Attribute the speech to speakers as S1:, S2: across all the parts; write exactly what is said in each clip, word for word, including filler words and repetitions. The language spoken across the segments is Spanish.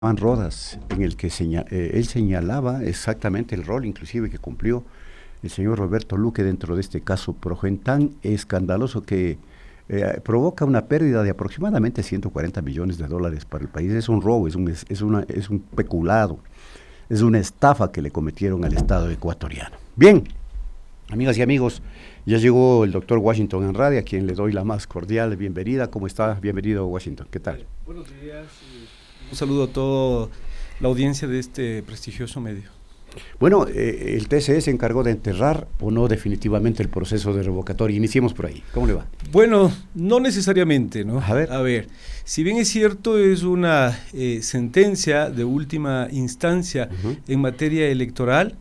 S1: Juan Rodas, en el que seña, eh, él señalaba exactamente el rol inclusive que cumplió el señor Roberto Luque dentro de este caso Progen tan escandaloso que eh, provoca una pérdida de aproximadamente ciento cuarenta millones de dólares para el país. Es un robo, es un, es, es una, es un peculado, es una estafa que le cometieron al Estado ecuatoriano. Bien, amigas y amigos, ya llegó el doctor Washington Andrade, a quien le doy la más cordial bienvenida. ¿Cómo está? Bienvenido, Washington. ¿Qué tal?
S2: Buenos días. Un saludo a toda la audiencia de este prestigioso medio.
S1: Bueno, eh, el T C E se encargó de enterrar o no definitivamente el proceso de revocatoria. Iniciemos por ahí. ¿Cómo le va?
S2: Bueno, no necesariamente, ¿no?
S1: A ver.
S2: A ver, si bien es cierto, es una eh, sentencia de última instancia uh-huh. en materia electoral,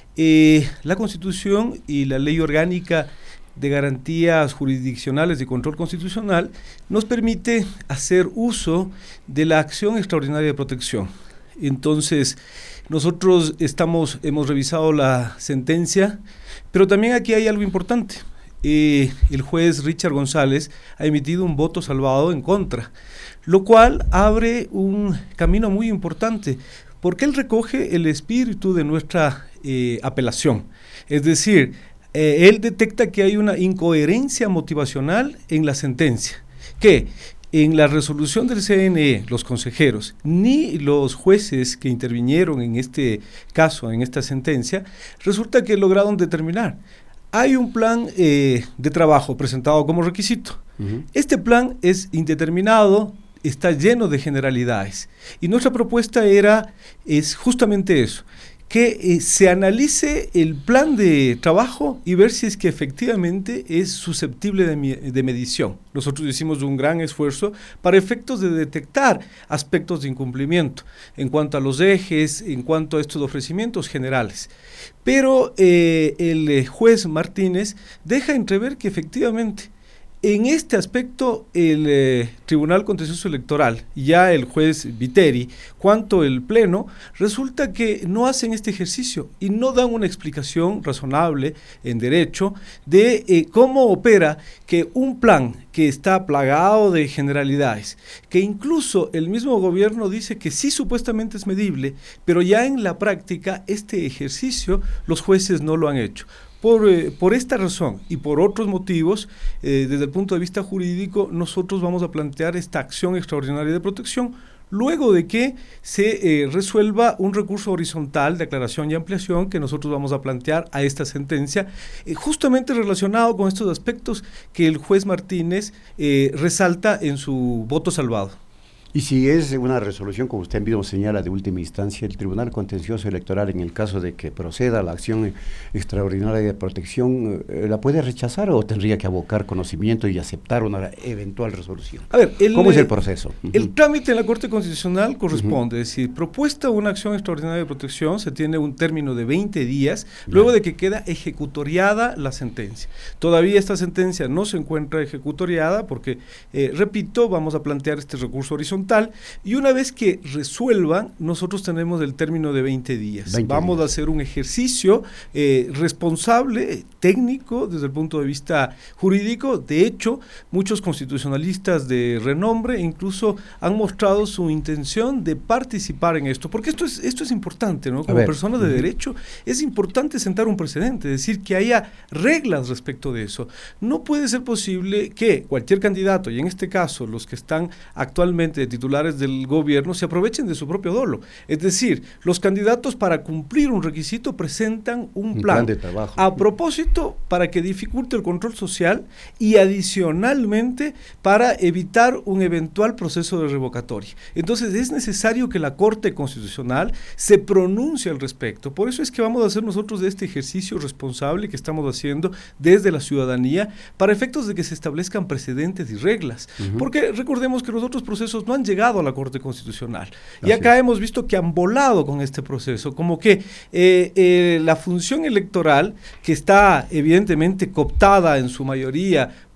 S2: eh, la Constitución y la Ley Orgánica de Garantías Jurisdiccionales de Control Constitucional nos permite hacer uso de la acción extraordinaria de protección. Entonces, nosotros estamos, hemos revisado la sentencia, pero también aquí hay algo importante. Eh, el juez Richard González ha emitido un voto salvado en contra, lo cual abre un camino muy importante, porque él recoge el espíritu de nuestra eh, apelación. Es decir, Eh, él detecta que hay una incoherencia motivacional en la sentencia, que en la resolución del C N E, los consejeros, ni los jueces que intervinieron en este caso, en esta sentencia, resulta que lograron determinar. Hay un plan eh, de trabajo presentado como requisito. Uh-huh. Este plan es indeterminado, está lleno de generalidades. Y nuestra propuesta era, es justamente eso, que eh, se analice el plan de trabajo y ver si es que efectivamente es susceptible de, mi, de medición. Nosotros hicimos un gran esfuerzo para efectos de detectar aspectos de incumplimiento en cuanto a los ejes, en cuanto a estos ofrecimientos generales. Pero eh, el juez Martínez deja entrever que efectivamente en este aspecto el eh, Tribunal Contencioso Electoral, ya el juez Viteri, cuanto el Pleno, resulta que no hacen este ejercicio y no dan una explicación razonable en derecho de eh, cómo opera que un plan que está plagado de generalidades, que incluso el mismo gobierno dice que sí supuestamente es medible, pero ya en la práctica este ejercicio los jueces no lo han hecho. Por, eh, por esta razón y por otros motivos, eh, desde el punto de vista jurídico, nosotros vamos a plantear esta acción extraordinaria de protección luego de que se eh, resuelva un recurso horizontal de aclaración y ampliación que nosotros vamos a plantear a esta sentencia, eh, justamente relacionado con estos aspectos que el juez Martínez eh, resalta en su voto salvado.
S1: Y si es una resolución, como usted mismo señala, de última instancia, el Tribunal Contencioso Electoral, en el caso de que proceda la acción extraordinaria de protección, ¿la puede rechazar o tendría que abocar conocimiento y aceptar una eventual resolución?
S2: A ver, el,
S1: ¿cómo es el proceso?
S2: El uh-huh. trámite en la Corte Constitucional corresponde, uh-huh. es decir, propuesta una acción extraordinaria de protección, se tiene un término de veinte días, uh-huh. luego de que queda ejecutoriada la sentencia. Todavía esta sentencia no se encuentra ejecutoriada porque, eh, repito, vamos a plantear este recurso horizontal. Y una vez que resuelvan, nosotros tenemos el término de veinte días. veinte Vamos días. a hacer un ejercicio eh, responsable, técnico, desde el punto de vista jurídico. De hecho, muchos constitucionalistas de renombre incluso han mostrado su intención de participar en esto, porque esto es, esto es importante, ¿no? Como persona de uh-huh. derecho, es importante sentar un precedente, es decir, que haya reglas respecto de eso. No puede ser posible que cualquier candidato, y en este caso los que están actualmente titulares del gobierno, se aprovechen de su propio dolo. Es decir, los candidatos para cumplir un requisito presentan un, un plan, plan de trabajo a propósito para que dificulte el control social y adicionalmente para evitar un eventual proceso de revocatoria. Entonces es necesario que la Corte Constitucional se pronuncie al respecto. Por eso es que vamos a hacer nosotros de este ejercicio responsable que estamos haciendo desde la ciudadanía para efectos de que se establezcan precedentes y reglas. Uh-huh. Porque recordemos que los otros procesos no han llegado a la Corte Constitucional. Y Así acá es. hemos visto que han volado con este proceso, como que eh, eh, la función electoral, que está evidentemente cooptada en su mayoría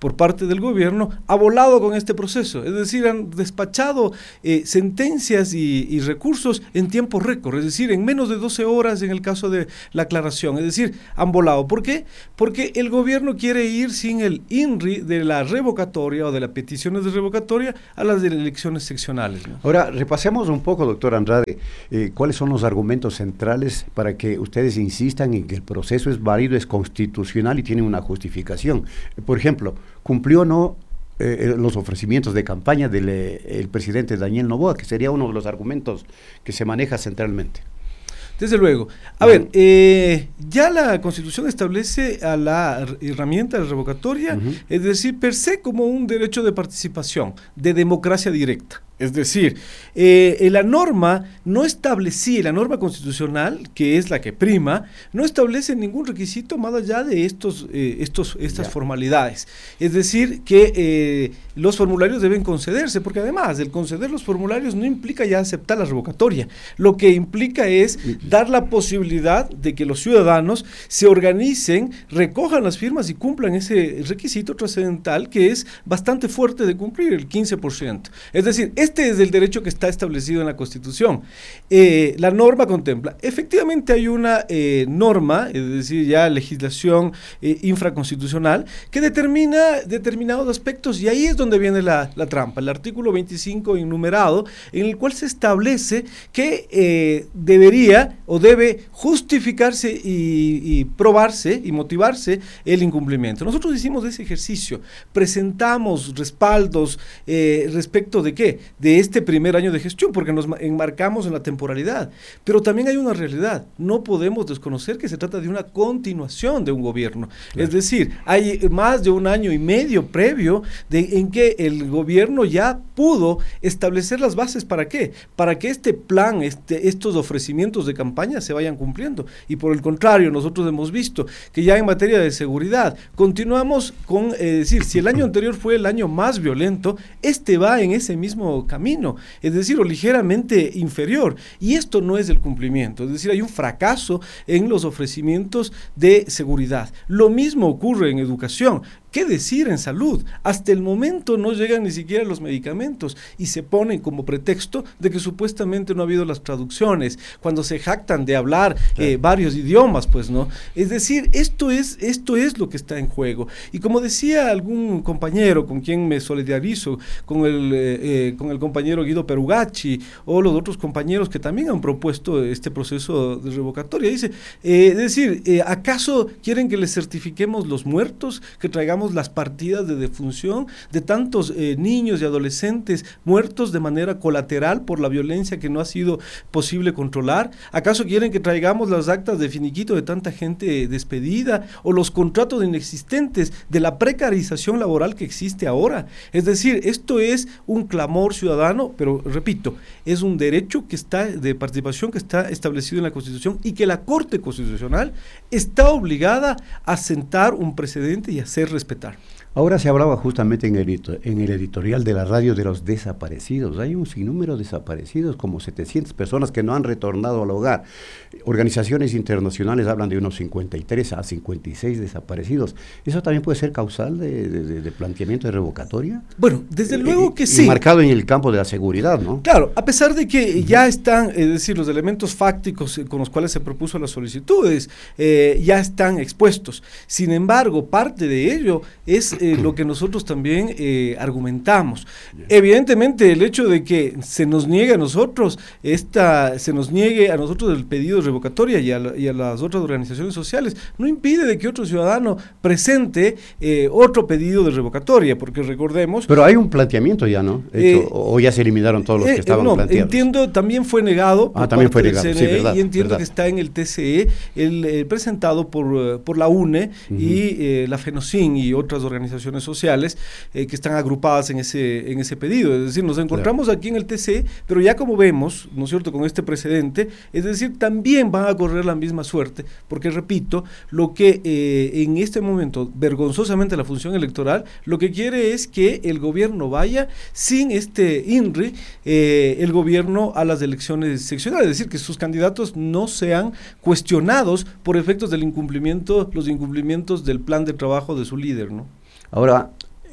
S2: por parte del gobierno ha volado con este proceso, es decir, han despachado eh, sentencias y, y recursos en tiempo récord, es decir, en menos de doce horas en el caso de la aclaración, es decir, han volado. ¿Por qué? Porque el gobierno quiere ir sin el I N R I de la revocatoria o de las peticiones de revocatoria a las de elecciones seccionales, ¿no?
S1: Ahora, repasemos un poco, doctor Andrade, eh, cuáles son los argumentos centrales para que ustedes insistan en que el proceso es válido, es constitucional y tiene una justificación. Por ejemplo, ¿cumplió o no eh, los ofrecimientos de campaña del eh, el presidente Daniel Noboa, que sería uno de los argumentos que se maneja centralmente?
S2: Desde luego. A ver, eh, ya la Constitución establece a la herramienta de revocatoria, uh-huh. es decir, per se como un derecho de participación, de democracia directa. Es decir, eh, la norma no establecía, la norma constitucional, que es la que prima, no establece ningún requisito más allá de estos, eh, estos, estas yeah. formalidades. Es decir, que eh, los formularios deben concederse, porque además el conceder los formularios no implica ya aceptar la revocatoria. Lo que implica es dar la posibilidad de que los ciudadanos se organicen, recojan las firmas y cumplan ese requisito trascendental que es bastante fuerte de cumplir, el quince por ciento. Es decir, este es el derecho que está establecido en la Constitución. Eh, la norma contempla, efectivamente hay una eh, norma, es decir, ya legislación eh, infraconstitucional, que determina determinados aspectos, y ahí es donde viene la, la trampa, el artículo veinticinco enumerado, en el cual se establece que eh, debería o debe justificarse y, y probarse y motivarse el incumplimiento. Nosotros hicimos ese ejercicio, presentamos respaldos eh, respecto de qué, de este primer año de gestión, porque nos enmarcamos en la temporalidad, pero también hay una realidad, no podemos desconocer que se trata de una continuación de un gobierno, claro. Es decir, hay más de un año y medio previo de, en que el gobierno ya pudo establecer las bases, ¿para qué? Para que este plan, este, estos ofrecimientos de campaña se vayan cumpliendo, y por el contrario, nosotros hemos visto que ya en materia de seguridad, continuamos con, es eh, decir, si el año anterior fue el año más violento, este va en ese mismo camino, es decir, o ligeramente inferior, y esto no es el cumplimiento, es decir, hay un fracaso en los ofrecimientos de seguridad. Lo mismo ocurre en educación. ¿Qué decir en salud? Hasta el momento no llegan ni siquiera los medicamentos y se ponen como pretexto de que supuestamente no ha habido las traducciones, cuando se jactan de hablar eh, sí. varios idiomas, pues, ¿no? Es decir, esto es, esto es lo que está en juego. Y como decía algún compañero con quien me solidarizo, con el, eh, eh, con el compañero Guido Perugacci o los otros compañeros que también han propuesto este proceso de revocatoria, dice, eh, es decir, eh, ¿acaso quieren que les certifiquemos los muertos, que traigamos las partidas de defunción de tantos eh, niños y adolescentes muertos de manera colateral por la violencia que no ha sido posible controlar? ¿Acaso quieren que traigamos las actas de finiquito de tanta gente despedida o los contratos inexistentes de la precarización laboral que existe ahora? Es decir, esto es un clamor ciudadano, pero repito, es un derecho que está de participación que está establecido en la Constitución y que la Corte Constitucional está obligada a sentar un precedente y hacer respetar.
S1: Ahora se hablaba justamente en el, en el editorial de la radio de los desaparecidos. Hay un sinnúmero de desaparecidos, como setecientas personas que no han retornado al hogar. Organizaciones internacionales hablan de unos cincuenta y tres a cincuenta y seis desaparecidos. ¿Eso también puede ser causal de, de, de planteamiento de revocatoria?
S2: Bueno, desde luego que
S1: eh,
S2: sí.
S1: Marcado en el campo de la seguridad, ¿no?
S2: Claro, a pesar de que uh-huh. ya están, es decir, los elementos fácticos con los cuales se propuso las solicitudes, eh, ya están expuestos. Sin embargo, parte de ello es eh, lo que nosotros también eh, argumentamos. Yeah. Evidentemente, el hecho de que se nos niegue a nosotros, esta, se nos niegue a nosotros el pedido de revocatoria y a, la, y a las otras organizaciones sociales, no impide de que otro ciudadano presente eh, otro pedido de revocatoria, porque recordemos...
S1: Pero hay un planteamiento ya, ¿no? Hecho, eh, o ya se eliminaron todos los eh, que estaban
S2: no,
S1: planteados.
S2: Entiendo, también fue negado
S1: por ah, también fue negado.
S2: del C N E,
S1: sí, verdad,
S2: y entiendo
S1: verdad.
S2: que está en el T C E, el, el presentado por, por la U N E uh-huh. y eh, la FENOCIN y otras organizaciones sociales eh, que están agrupadas en ese, en ese pedido. Es decir, nos encontramos claro. aquí en el T C E, pero ya como vemos, ¿no es cierto?, con este precedente, es decir, también van a correr la misma suerte, porque repito, lo que eh, en este momento, vergonzosamente la función electoral, lo que quiere es que el gobierno vaya sin este I N R I, eh, el gobierno a las elecciones seccionales, es decir, que sus candidatos no sean cuestionados por efectos del incumplimiento, los incumplimientos del plan de trabajo de su líder, ¿no?
S1: Ahora,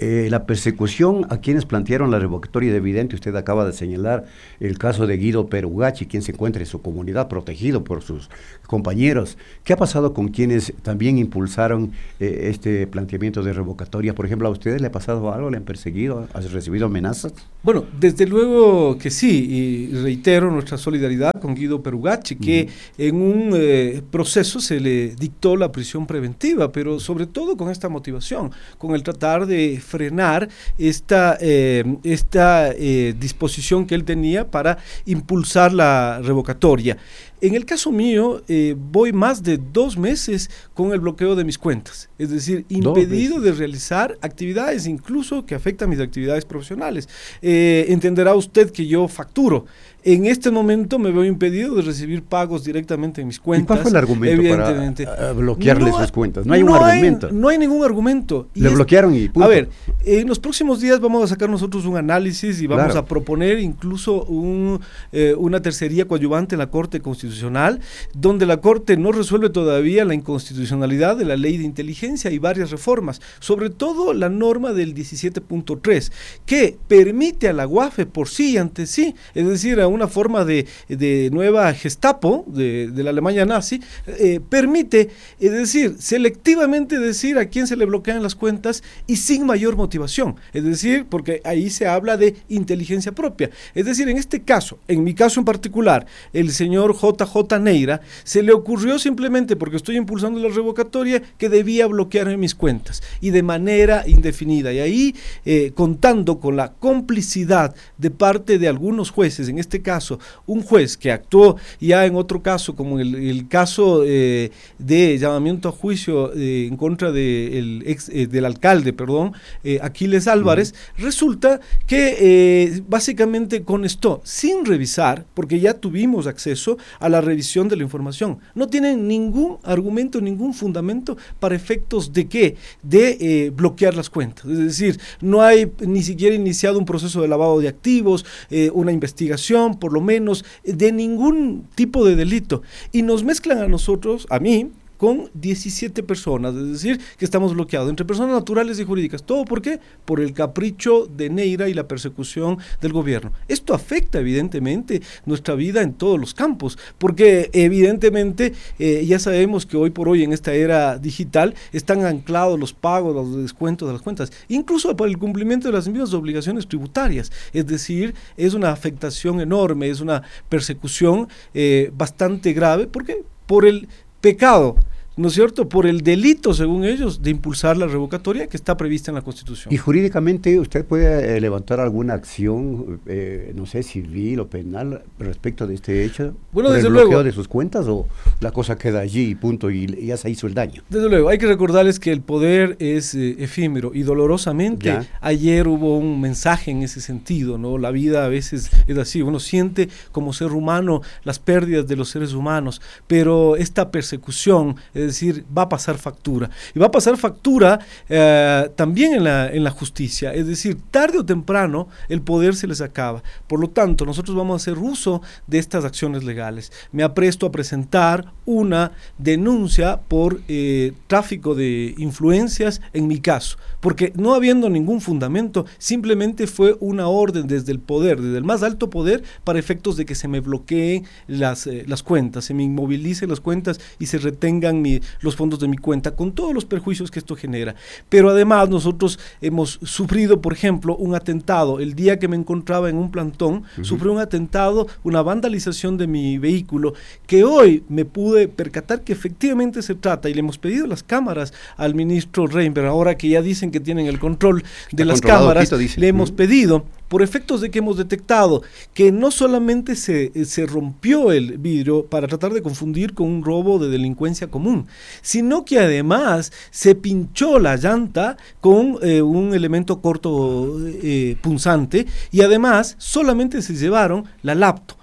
S1: eh, la persecución a quienes plantearon la revocatoria de evidente, usted acaba de señalar el caso de Guido Perugachi, quien se encuentra en su comunidad protegido por sus compañeros. ¿Qué ha pasado con quienes también impulsaron eh, este planteamiento de revocatoria? Por ejemplo, ¿a ustedes le ha pasado algo? ¿Le han perseguido? ¿Has recibido amenazas?
S2: Bueno, desde luego que sí, y reitero nuestra solidaridad con Guido Perugachi, que uh-huh. en un eh, proceso se le dictó la prisión preventiva, pero sobre todo con esta motivación, con el tratar de frenar esta, eh, esta eh, disposición que él tenía para impulsar la revocatoria. En el caso mío, eh, voy más de dos meses con el bloqueo de mis cuentas, es decir, impedido de realizar actividades, incluso que afectan mis actividades profesionales. Eh, entenderá usted que yo facturo. En este momento me veo impedido de recibir pagos directamente en mis cuentas.
S1: ¿Y cuál fue el argumento
S2: evidentemente.
S1: para bloquearle no, sus cuentas? No hay
S2: no
S1: un argumento.
S2: Hay, no hay ningún argumento.
S1: Y Le es, bloquearon y punto.
S2: A ver, en los próximos días vamos a sacar nosotros un análisis y vamos claro. a proponer incluso un, eh, una tercería coadyuvante en la Corte Constitucional, donde la Corte no resuelve todavía la inconstitucionalidad de la Ley de Inteligencia y varias reformas, sobre todo la norma del diecisiete punto tres, que permite a la UAFE por sí y ante sí, es decir, a una forma de, de nueva Gestapo de, de la Alemania nazi, eh, permite, es decir, selectivamente decir a quién se le bloquean las cuentas y sin mayor motivación, es decir, porque ahí se habla de inteligencia propia, es decir, en este caso, en mi caso en particular, el señor J J Neira, se le ocurrió simplemente porque estoy impulsando la revocatoria que debía bloquearme mis cuentas y de manera indefinida, y ahí eh, contando con la complicidad de parte de algunos jueces, en este caso un juez que actuó ya en otro caso como el, el caso eh, de llamamiento a juicio eh, en contra de el ex, eh, del alcalde, perdón, eh, Aquiles Álvarez, uh-huh. resulta que eh, básicamente con esto, sin revisar, porque ya tuvimos acceso a la revisión de la información, no tienen ningún argumento, ningún fundamento para efectos de qué, de eh, bloquear las cuentas, es decir, no hay ni siquiera iniciado un proceso de lavado de activos, eh, una investigación, por lo menos, de ningún tipo de delito, y nos mezclan a nosotros, a mí, con diecisiete personas, es decir, que estamos bloqueados entre personas naturales y jurídicas. ¿Todo por qué? Por el capricho de Neira y la persecución del gobierno. Esto afecta evidentemente nuestra vida en todos los campos, porque evidentemente eh, ya sabemos que hoy por hoy en esta era digital están anclados los pagos, los descuentos de las cuentas, incluso para el cumplimiento de las mismas obligaciones tributarias. Es decir, es una afectación enorme, es una persecución eh, bastante grave, porque por el pecado, ¿no es cierto?, por el delito, según ellos, de impulsar la revocatoria que está prevista en la Constitución.
S1: ¿Y jurídicamente usted puede eh, levantar alguna acción, eh, no sé, civil o penal respecto de este hecho?
S2: Bueno,
S1: ¿por
S2: desde
S1: el bloqueo
S2: luego
S1: de sus cuentas o la cosa queda allí y punto y, y ya se hizo el daño?
S2: Desde luego, hay que recordarles que el poder es eh, efímero y dolorosamente ya. Ayer hubo un mensaje en ese sentido, ¿no? La vida a veces es así, uno siente como ser humano las pérdidas de los seres humanos, pero esta persecución, es decir, va a pasar factura. Y va a pasar factura eh, también en la, en la justicia. Es decir, tarde o temprano el poder se les acaba. Por lo tanto, nosotros vamos a hacer uso de estas acciones legales. Me apresto a presentar una denuncia por eh, tráfico de influencias en mi caso. Porque no habiendo ningún fundamento, simplemente fue una orden desde el poder, desde el más alto poder, para efectos de que se me bloqueen las, eh, las cuentas, se me inmovilicen las cuentas y se retengan mi, los fondos de mi cuenta, con todos los perjuicios que esto genera. Pero además nosotros hemos sufrido, por ejemplo, un atentado. El día que me encontraba en un plantón, uh-huh. sufrí un atentado, una vandalización de mi vehículo, que hoy me pude percatar que efectivamente se trata, y le hemos pedido las cámaras al ministro Reinberg, ahora que ya dicen que tienen el control de las cámaras, Quito, le hemos uh-huh. pedido, por efectos de que hemos detectado que no solamente se, se rompió el vidrio para tratar de confundir con un robo de delincuencia común, sino que además se pinchó la llanta con eh, un elemento corto eh, punzante, y además solamente se llevaron la laptop.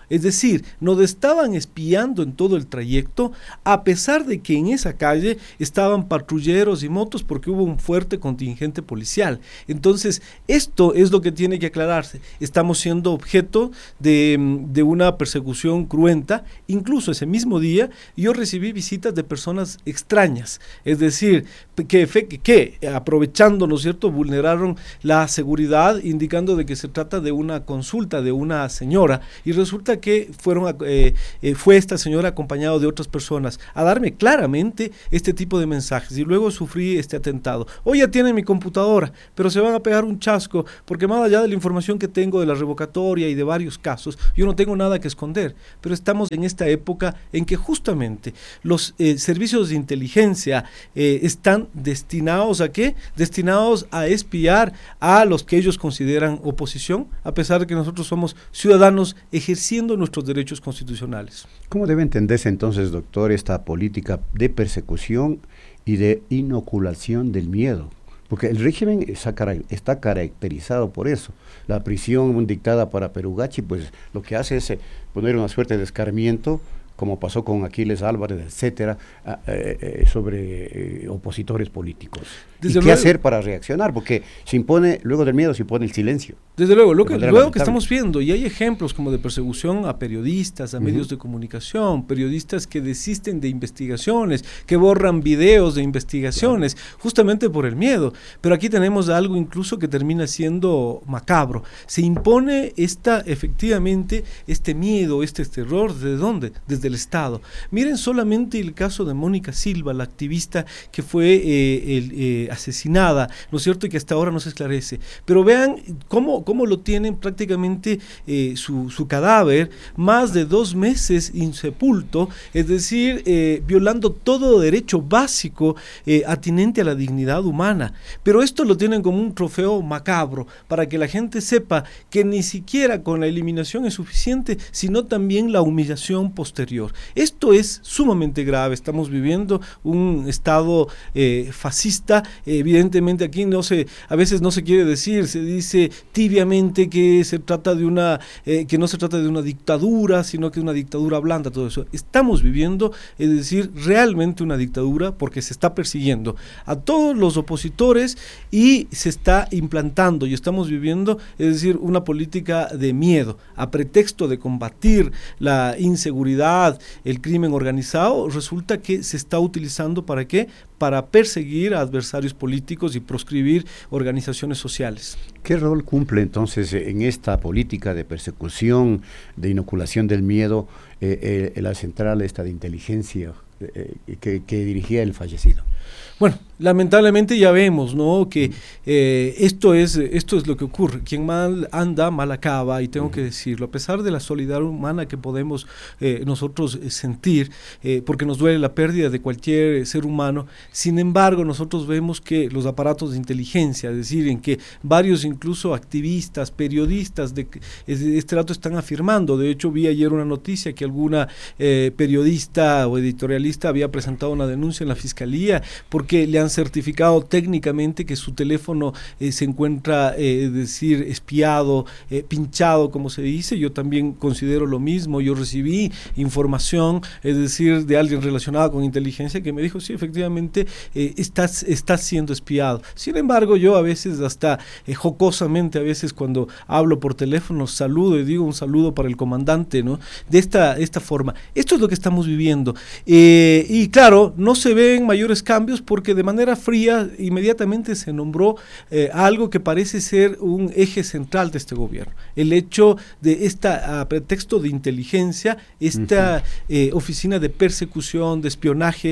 S2: Es decir, nos estaban espiando en todo el trayecto, a pesar de que en esa calle estaban patrulleros y motos porque hubo un fuerte contingente policial. Entonces, esto es lo que tiene que aclararse. Estamos siendo objeto de, de una persecución cruenta. Incluso ese mismo día yo recibí visitas de personas extrañas, es decir, que, que aprovechando, ¿no es cierto?, vulneraron la seguridad, indicando de que se trata de una consulta de una señora, y resulta que fueron eh, eh, fue esta señora acompañada de otras personas a darme claramente este tipo de mensajes, y luego sufrí este atentado. Hoy ya tienen mi computadora, pero se van a pegar un chasco, porque más allá de la información que tengo de la revocatoria y de varios casos, yo no tengo nada que esconder, pero estamos en esta época en que justamente los eh, servicios de inteligencia eh, están destinados a ¿qué? Destinados a espiar a los que ellos consideran oposición, a pesar de que nosotros somos ciudadanos ejerciendo nuestros derechos constitucionales.
S1: ¿Cómo debe entenderse entonces, doctor, esta política de persecución y de inoculación del miedo? Porque el régimen está, está caracterizado por eso. La prisión dictada para Perugachi, pues lo que hace es eh, poner una suerte de escarmiento, como pasó con Aquiles Álvarez, etcétera, eh, eh, sobre eh, opositores políticos. Desde ¿Y qué luego, hacer para reaccionar? Porque se impone, luego del miedo se impone el silencio.
S2: Desde luego, lo que, luego que estamos viendo, y hay ejemplos como de persecución a periodistas, a uh-huh. medios de comunicación, periodistas que desisten de investigaciones, que borran videos de investigaciones, claro. justamente por el miedo. Pero aquí tenemos algo incluso que termina siendo macabro. Se impone esta, efectivamente, este miedo, este terror, ¿desde dónde? Desde el Estado. Miren solamente el caso de Mónica Silva, la activista que fue eh, el, eh, asesinada, ¿no es cierto?, y que hasta ahora no se esclarece. Pero vean cómo, cómo lo tienen prácticamente eh, su, su cadáver, más de dos meses insepulto, es decir, eh, violando todo derecho básico eh, atinente a la dignidad humana. Pero esto lo tienen como un trofeo macabro, para que la gente sepa que ni siquiera con la eliminación es suficiente, sino también la humillación posterior. Esto es sumamente grave. Estamos viviendo un estado eh, fascista. Evidentemente aquí no se, a veces no se quiere decir, se dice tibiamente que se trata de una, eh, que no se trata de una dictadura, sino que de una dictadura blanda, todo eso. Estamos viviendo, es decir, realmente una dictadura, porque se está persiguiendo a todos los opositores y se está implantando, y estamos viviendo, es decir, una política de miedo, a pretexto de combatir la inseguridad, el crimen organizado. Resulta que se está utilizando ¿para qué? Para perseguir a adversarios políticos y proscribir organizaciones sociales.
S1: ¿Qué rol cumple entonces en esta política de persecución, de inoculación del miedo, eh, eh, la central esta de inteligencia eh, que, que dirigía el fallecido?
S2: Bueno, lamentablemente ya vemos, ¿no?, que eh, esto es esto es lo que ocurre. Quien mal anda, mal acaba, y tengo uh-huh. que decirlo, a pesar de la solidaridad humana que podemos eh, nosotros eh, sentir, eh, porque nos duele la pérdida de cualquier eh, ser humano. Sin embargo, nosotros vemos que los aparatos de inteligencia, es decir, en que varios incluso activistas, periodistas de, de este dato están afirmando. De hecho, vi ayer una noticia que alguna eh, periodista o editorialista había presentado una denuncia en la fiscalía porque le han certificado técnicamente que su teléfono eh, se encuentra, eh, es decir, espiado, eh, pinchado, como se dice. Yo también considero lo mismo. Yo recibí información, es decir, de alguien relacionado con inteligencia que me dijo, sí, efectivamente, eh, estás, estás siendo espiado. Sin embargo, yo a veces hasta eh, jocosamente, a veces cuando hablo por teléfono, saludo y digo un saludo para el comandante, ¿no? De esta, esta forma. Esto es lo que estamos viviendo. Eh, y claro, no se ven mayores cambios porque de manera fría inmediatamente se nombró eh, algo que parece ser un eje central de este gobierno. El hecho de esta, a pretexto de inteligencia, esta uh-huh. eh, oficina de persecución, de espionaje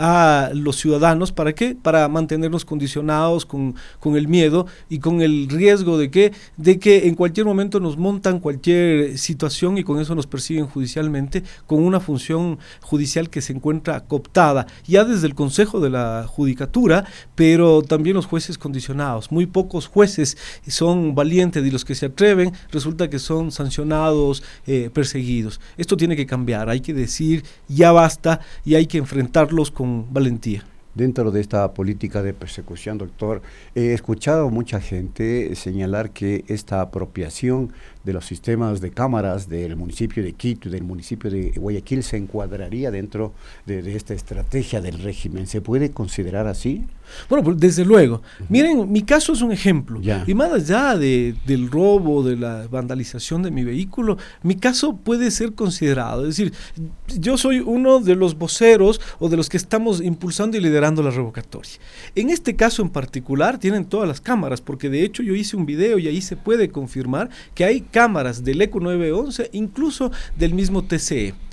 S2: a los ciudadanos. ¿Para qué? Para mantenernos condicionados con, con el miedo y con el riesgo de que, de que en cualquier momento nos montan cualquier situación y con eso nos persiguen judicialmente, con una función judicial que se encuentra cooptada ya desde el Consejo de la Judicatura, pero también los jueces condicionados. Muy pocos jueces son valientes, y los que se atreven resulta que son sancionados, eh, perseguidos. Esto tiene que cambiar, hay que decir ya basta y hay que enfrentarlos con valentía.
S1: Dentro de esta política de persecución, doctor, he escuchado mucha gente señalar que esta apropiación de los sistemas de cámaras del municipio de Quito y del municipio de Guayaquil se encuadraría dentro de, de esta estrategia del régimen. ¿Se puede considerar así?
S2: Bueno, pues desde luego. Uh-huh. Miren, mi caso es un ejemplo.
S1: Ya.
S2: Y más allá de, del robo, de la vandalización de mi vehículo, mi caso puede ser considerado. Es decir, yo soy uno de los voceros o de los que estamos impulsando y liderando la revocatoria. En este caso en particular tienen todas las cámaras, porque de hecho yo hice un video y ahí se puede confirmar que hay cámaras del ECO nueve once, incluso del mismo T C E.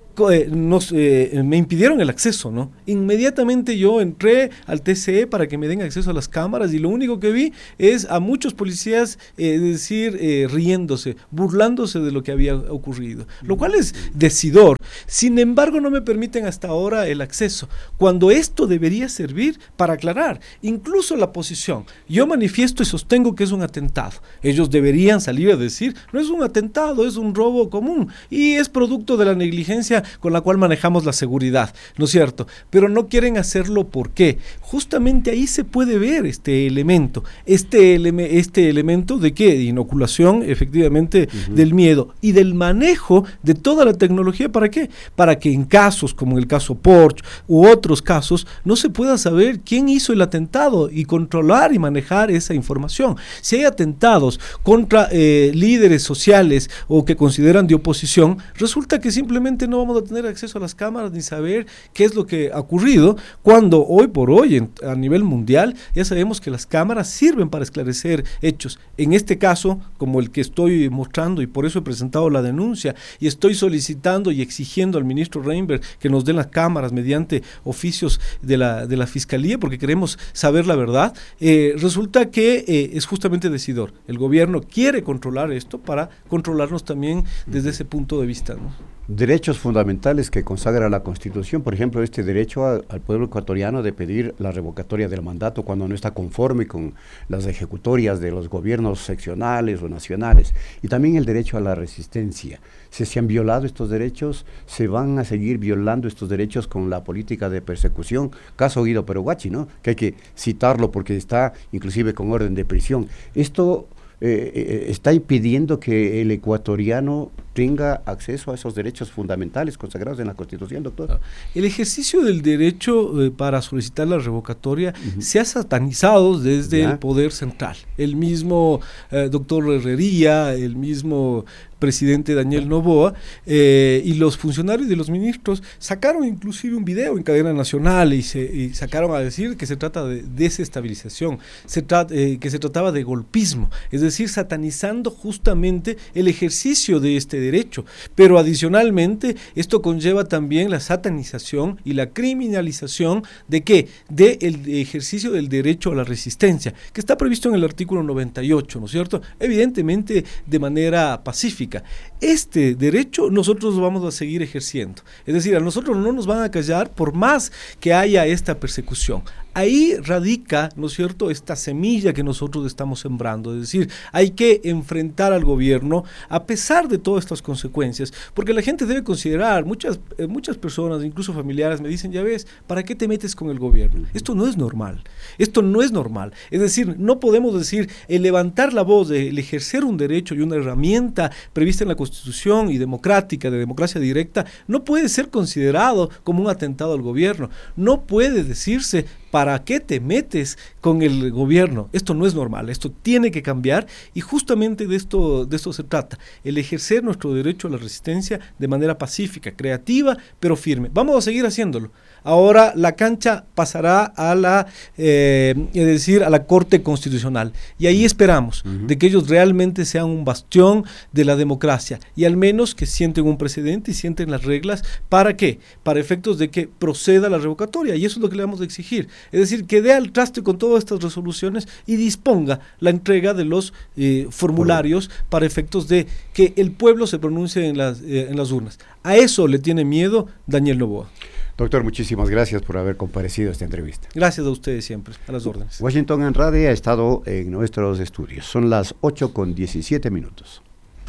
S2: Nos, eh, me impidieron el acceso, ¿no? Inmediatamente yo entré al T C E para que me den acceso a las cámaras y lo único que vi es a muchos policías, eh, es decir, eh, riéndose, burlándose de lo que había ocurrido, lo cual es decidor. Sin embargo, no me permiten hasta ahora el acceso, cuando esto debería servir para aclarar, incluso la posición. Yo manifiesto y sostengo que es un atentado. Ellos deberían salir a decir, no es un atentado, es un robo común y es producto de la negligencia con la cual manejamos la seguridad, ¿no es cierto? Pero no quieren hacerlo, ¿por qué? Justamente ahí se puede ver este elemento, este, ele este elemento de qué, de inoculación, efectivamente, uh-huh. del miedo y del manejo de toda la tecnología, ¿para qué? Para que en casos como el caso Porsche u otros casos no se pueda saber quién hizo el atentado y controlar y manejar esa información. Si hay atentados contra eh, líderes sociales o que consideran de oposición, resulta que simplemente no vamos a tener acceso a las cámaras ni saber qué es lo que ha ocurrido, cuando hoy por hoy en, a nivel mundial ya sabemos que las cámaras sirven para esclarecer hechos. En este caso, como el que estoy mostrando, y por eso he presentado la denuncia y estoy solicitando y exigiendo al ministro Reinberg que nos den las cámaras mediante oficios de la, de la Fiscalía, porque queremos saber la verdad, eh, resulta que eh, es justamente decidor. El gobierno quiere controlar esto para controlarnos también desde ese punto de vista, ¿no?
S1: Derechos fundamentales que consagra la Constitución, por ejemplo, este derecho a, al pueblo ecuatoriano de pedir la revocatoria del mandato cuando no está conforme con las ejecutorias de los gobiernos seccionales o nacionales, y también el derecho a la resistencia. Si se han violado estos derechos, se van a seguir violando estos derechos con la política de persecución. Caso Guido Peroguachi, ¿no? Que hay que citarlo porque está inclusive con orden de prisión. Esto eh, eh, está impidiendo que el ecuatoriano tenga acceso a esos derechos fundamentales consagrados en la Constitución, doctor.
S2: El ejercicio del derecho eh, para solicitar la revocatoria uh-huh. se ha satanizado desde ¿Ya? el poder central. El mismo eh, doctor Herrería, el mismo presidente Daniel Noboa eh, y los funcionarios de los ministros sacaron inclusive un video en cadena nacional y, se, y sacaron a decir que se trata de desestabilización, se tra eh, que se trataba de golpismo, es decir, satanizando justamente el ejercicio de este derecho. Pero adicionalmente esto conlleva también la satanización y la criminalización de ¿qué? De el ejercicio del derecho a la resistencia, que está previsto en el artículo noventa y ocho, ¿no es cierto? Evidentemente de manera pacífica. Este derecho nosotros lo vamos a seguir ejerciendo, es decir, a nosotros no nos van a callar por más que haya esta persecución. Ahí radica, ¿no es cierto?, esta semilla que nosotros estamos sembrando, es decir, hay que enfrentar al gobierno a pesar de todas estas consecuencias, porque la gente debe considerar, muchas, eh, muchas personas, incluso familiares, me dicen, ya ves, ¿para qué te metes con el gobierno? Esto no es normal, esto no es normal, es decir, no podemos decir, el levantar la voz, el ejercer un derecho y una herramienta prevista en la Constitución y democrática, de democracia directa, no puede ser considerado como un atentado al gobierno, no puede decirse, ¿para qué te metes con el gobierno? Esto no es normal, esto tiene que cambiar y justamente de esto, de esto se trata, el ejercer nuestro derecho a la resistencia de manera pacífica, creativa, pero firme. Vamos a seguir haciéndolo. Ahora la cancha pasará a la, eh, es decir, a la Corte Constitucional y ahí esperamos uh-huh. de que ellos realmente sean un bastión de la democracia y al menos que sienten un precedente y sienten las reglas. ¿Para qué? Para efectos de que proceda la revocatoria y eso es lo que le vamos a exigir. Es decir, que dé al traste con todas estas resoluciones y disponga la entrega de los eh, formularios bueno. para efectos de que el pueblo se pronuncie en las, eh, en las urnas. A eso le tiene miedo Daniel Noboa.
S1: Doctor, muchísimas gracias por haber comparecido a esta entrevista.
S2: Gracias a ustedes siempre, a las órdenes.
S1: Washington Andrade ha estado en nuestros estudios. Son las ocho con diecisiete minutos.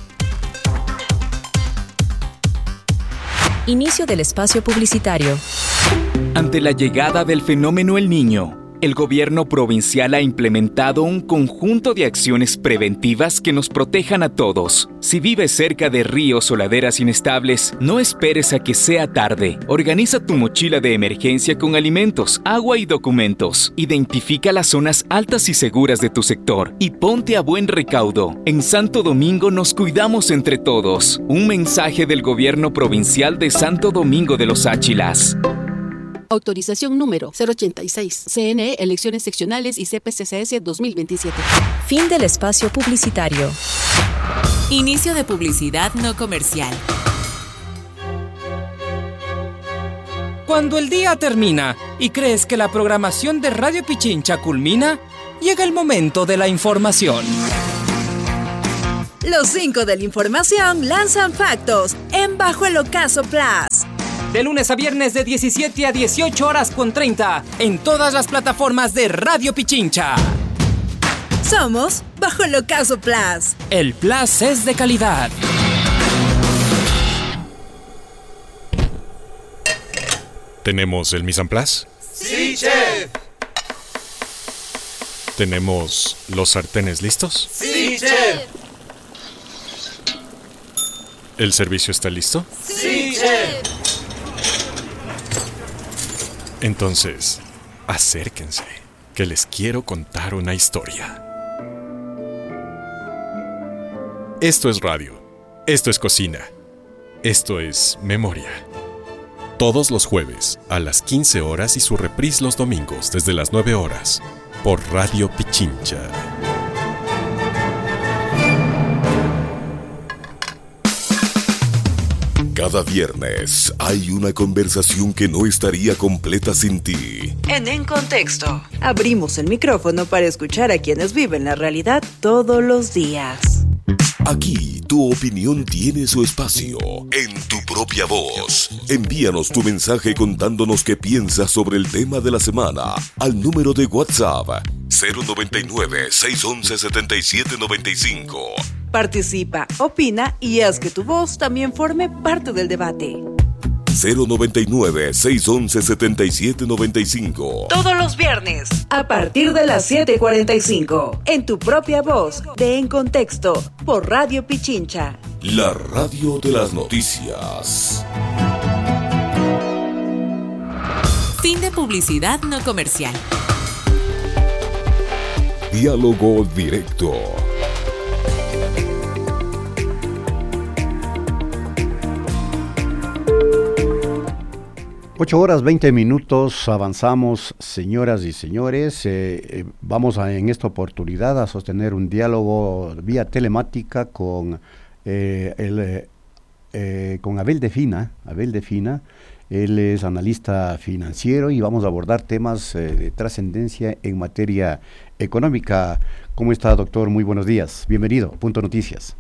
S3: Inicio del espacio publicitario. Ante la llegada del fenómeno El Niño, el gobierno provincial ha implementado un conjunto de acciones preventivas que nos protejan a todos. Si vives cerca de ríos o laderas inestables, no esperes a que sea tarde. Organiza tu mochila de emergencia con alimentos, agua y documentos. Identifica las zonas altas y seguras de tu sector y ponte a buen recaudo. En Santo Domingo nos cuidamos entre todos. Un mensaje del gobierno provincial de Santo Domingo de los Áchilas.
S4: Autorización número cero ochenta y seis. C N E, Elecciones Seccionales y C P C C S dos mil veintisiete.
S5: Fin del espacio publicitario.
S6: Inicio de publicidad no comercial.
S7: Cuando el día termina y crees que la programación de Radio Pichincha culmina, llega el momento de la información.
S5: Los cinco de la información lanzan factos en Bajo el Ocaso Plus.
S7: De lunes a viernes de diecisiete a dieciocho horas con treinta en todas las plataformas de Radio Pichincha.
S5: Somos Bajo el Ocaso Plus.
S7: El Plus es de calidad.
S8: ¿Tenemos el mise en place?
S9: ¡Sí, chef!
S8: ¿Tenemos los sartenes listos?
S9: ¡Sí, chef!
S8: ¿El servicio está listo?
S9: ¡Sí, chef!
S8: Entonces, acérquense, que les quiero contar una historia. Esto es radio, esto es cocina, esto es memoria. Todos los jueves a las quince horas y su reprise los domingos desde las nueve horas por Radio Pichincha.
S10: Cada viernes hay una conversación que no estaría completa sin ti.
S5: En En Contexto, abrimos el micrófono para escuchar a quienes viven la realidad todos los días.
S10: Aquí tu opinión tiene su espacio, en tu propia voz. Envíanos tu mensaje contándonos qué piensas sobre el tema de la semana al número de WhatsApp cero noventa y nueve, seiscientos once, setenta y siete noventa y cinco.
S5: Participa, opina y haz que tu voz también forme parte del debate.
S10: cero noventa y nueve, seiscientos once, setenta y siete noventa y cinco.
S5: Todos los viernes, a partir de las siete cuarenta y cinco, en tu propia voz, de En Contexto, por Radio Pichincha.
S10: La radio de las noticias.
S6: Fin de publicidad no comercial.
S10: Diálogo directo.
S1: Ocho horas, veinte minutos, avanzamos, señoras y señores. Eh, eh, vamos a, en esta oportunidad a sostener un diálogo vía telemática con, eh, el, eh, eh, con Abel de Fina. Abel de Fina, él es analista financiero y vamos a abordar temas eh, de trascendencia en materia económica. ¿Cómo está, doctor? Muy buenos días. Bienvenido, Punto Noticias.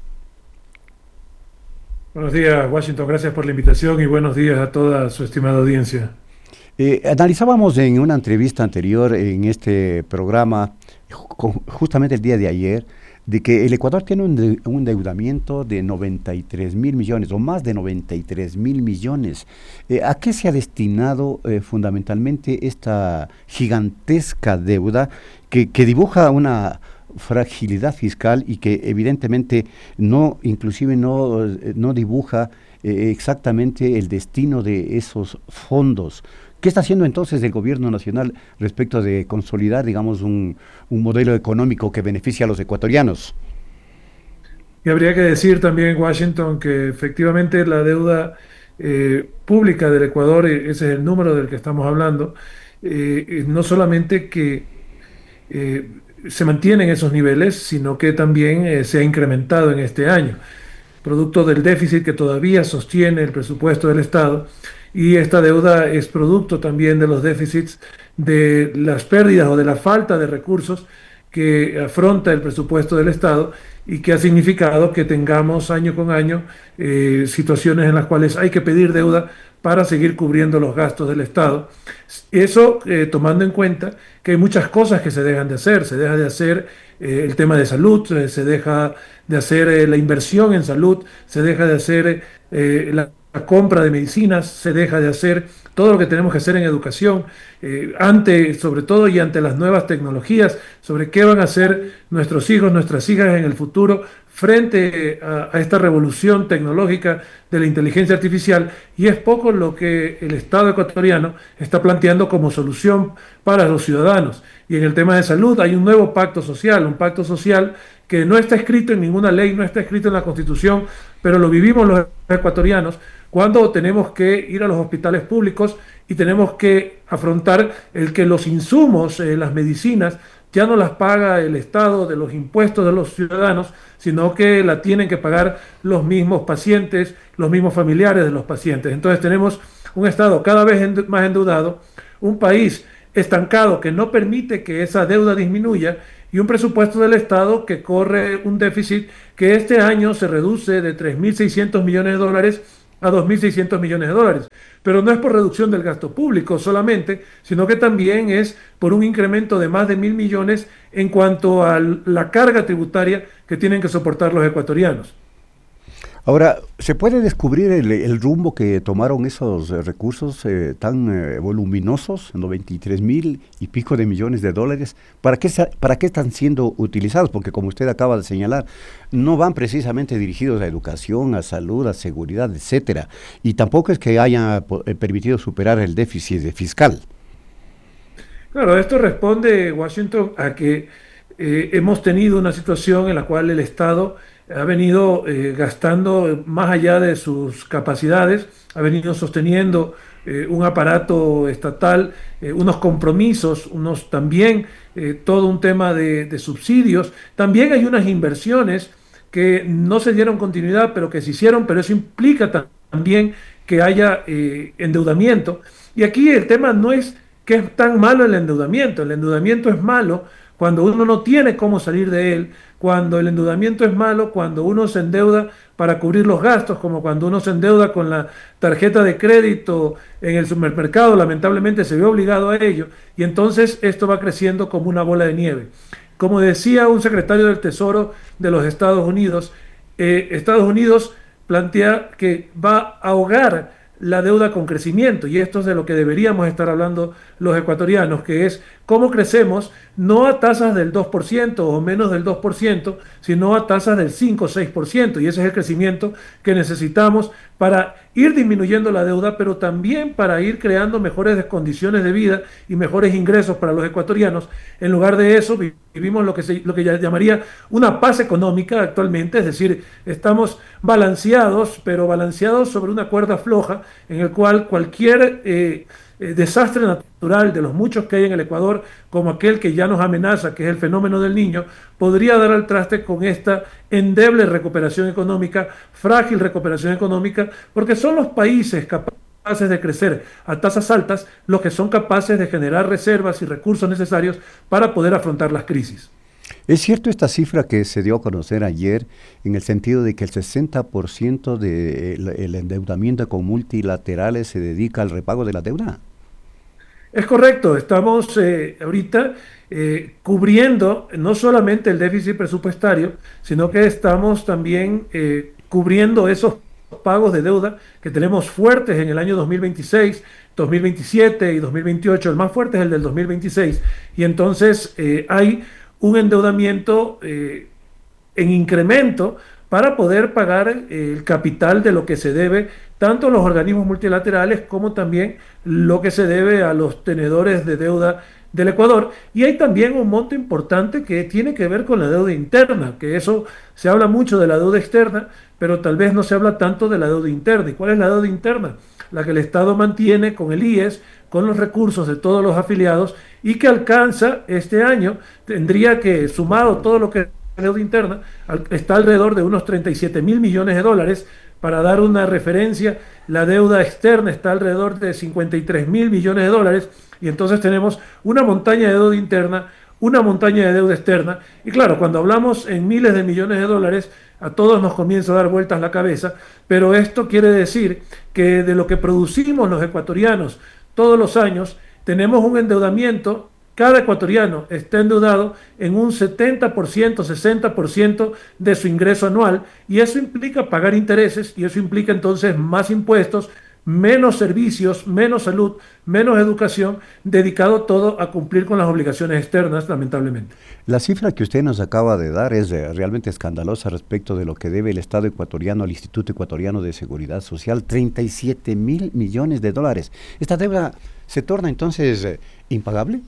S11: Buenos días, Washington. Gracias por la invitación y buenos días a toda su estimada audiencia.
S1: Eh, analizábamos en una entrevista anterior en este programa, ju- justamente el día de ayer, de que el Ecuador tiene un, de, un endeudamiento de noventa y tres mil millones, o más de noventa y tres mil millones. Eh, ¿A qué se ha destinado eh, fundamentalmente esta gigantesca deuda que, que dibuja una fragilidad fiscal y que evidentemente no, inclusive no, no dibuja eh, exactamente el destino de esos fondos? ¿Qué está haciendo entonces el gobierno nacional respecto de consolidar, digamos, un, un modelo económico que beneficie a los ecuatorianos?
S11: Y habría que decir también, Washington, que efectivamente la deuda eh, pública del Ecuador, ese es el número del que estamos hablando, eh, no solamente que eh, se mantiene en esos niveles, sino que también eh, se ha incrementado en este año, producto del déficit que todavía sostiene el presupuesto del Estado, y esta deuda es producto también de los déficits, de las pérdidas o de la falta de recursos que afronta el presupuesto del Estado y que ha significado que tengamos año con año eh, situaciones en las cuales hay que pedir deuda para seguir cubriendo los gastos del Estado. Eso eh, tomando en cuenta que hay muchas cosas que se dejan de hacer. Se deja de hacer eh, el tema de salud, eh, se deja de hacer eh, la inversión en salud, se deja de hacer eh, la compra de medicinas se deja de hacer, todo lo que tenemos que hacer en educación, eh, ante, sobre todo y ante las nuevas tecnologías, sobre qué van a hacer nuestros hijos, nuestras hijas en el futuro frente a, a esta revolución tecnológica de la inteligencia artificial, y es poco lo que el Estado ecuatoriano está planteando como solución para los ciudadanos. Y en el tema de salud hay un nuevo pacto social, un pacto social que no está escrito en ninguna ley, no está escrito en la Constitución, pero lo vivimos los ecuatorianos cuando tenemos que ir a los hospitales públicos y tenemos que afrontar el que los insumos, eh, las medicinas, ya no las paga el Estado de los impuestos de los ciudadanos, sino que la tienen que pagar los mismos pacientes, los mismos familiares de los pacientes. Entonces tenemos un Estado cada vez más endeudado, un país estancado que no permite que esa deuda disminuya, y un presupuesto del Estado que corre un déficit que este año se reduce de tres mil seiscientos millones de dólares a dos mil seiscientos millones de dólares. Pero no es por reducción del gasto público solamente, sino que también es por un incremento de más de mil millones en cuanto a la carga tributaria que tienen que soportar los ecuatorianos.
S1: Ahora, ¿se puede descubrir el, el rumbo que tomaron esos eh, recursos eh, tan eh, voluminosos, noventa y tres mil y pico de millones de dólares? ¿Para qué, ¿Para qué están siendo utilizados? Porque como usted acaba de señalar, no van precisamente dirigidos a educación, a salud, a seguridad, etcétera. Y tampoco es que haya eh, permitido superar el déficit fiscal.
S11: Claro, esto responde, Washington, a que eh, hemos tenido una situación en la cual el Estado ha venido eh, gastando más allá de sus capacidades, ha venido sosteniendo eh, un aparato estatal, eh, unos compromisos, unos también, eh, todo un tema de, de subsidios. También hay unas inversiones que no se dieron continuidad, pero que se hicieron, pero eso implica ta- también que haya eh, endeudamiento. Y aquí el tema no es que es tan malo el endeudamiento, el endeudamiento es malo cuando uno no tiene cómo salir de él, cuando el endeudamiento es malo, cuando uno se endeuda para cubrir los gastos, como cuando uno se endeuda con la tarjeta de crédito en el supermercado, lamentablemente se ve obligado a ello, y entonces esto va creciendo como una bola de nieve. Como decía un secretario del Tesoro de los Estados Unidos, eh, Estados Unidos plantea que va a ahogar la deuda con crecimiento, y esto es de lo que deberíamos estar hablando los ecuatorianos, que es cómo crecemos no a tasas del dos por ciento o menos del dos por ciento, sino a tasas del cinco o seis por ciento, y ese es el crecimiento que necesitamos para ir disminuyendo la deuda, pero también para ir creando mejores condiciones de vida y mejores ingresos para los ecuatorianos. En lugar de eso, vivimos lo que, se, lo que ya llamaría una paz económica actualmente, es decir, estamos balanceados, pero balanceados sobre una cuerda floja, en el cual cualquier eh, eh, desastre natural de los muchos que hay en el Ecuador, como aquel que ya nos amenaza, que es el fenómeno del Niño, podría dar al traste con esta endeble recuperación económica, frágil recuperación económica, porque son los países capaces de crecer a tasas altas los que son capaces de generar reservas y recursos necesarios para poder afrontar las crisis.
S1: ¿Es cierto esta cifra que se dio a conocer ayer en el sentido de que el sesenta por ciento del endeudamiento con multilaterales se dedica al repago de la deuda?
S11: Es correcto, estamos eh, ahorita eh, cubriendo no solamente el déficit presupuestario, sino que estamos también eh, cubriendo esos pagos de deuda que tenemos fuertes en el año dos mil veintiséis, dos mil veintisiete y dos mil veintiocho. El más fuerte es el del dos mil veintiséis, y entonces eh, hay un endeudamiento eh, en incremento para poder pagar eh, el capital de lo que se debe tanto a los organismos multilaterales como también lo que se debe a los tenedores de deuda del Ecuador. Y hay también un monto importante que tiene que ver con la deuda interna, que eso se habla mucho de la deuda externa, pero tal vez no se habla tanto de la deuda interna. ¿Y cuál es la deuda interna? La que el Estado mantiene con el I E S, con los recursos de todos los afiliados, y que alcanza este año, tendría que, sumado todo lo que es deuda interna, está alrededor de unos treinta y siete mil millones de dólares. Para dar una referencia, la deuda externa está alrededor de cincuenta y tres mil millones de dólares, y entonces tenemos una montaña de deuda interna, una montaña de deuda externa, y claro, cuando hablamos en miles de millones de dólares, a todos nos comienza a dar vueltas la cabeza, pero esto quiere decir que de lo que producimos los ecuatorianos todos los años, tenemos un endeudamiento cada ecuatoriano está endeudado en un setenta por ciento, sesenta por ciento de su ingreso anual, y eso implica pagar intereses, y eso implica entonces más impuestos, menos servicios, menos salud, menos educación, dedicado todo a cumplir con las obligaciones externas, lamentablemente.
S1: La cifra que usted nos acaba de dar es eh, realmente escandalosa respecto de lo que debe el Estado ecuatoriano al Instituto Ecuatoriano de Seguridad Social, treinta y siete mil millones de dólares. ¿Esta deuda se torna entonces eh, impagable?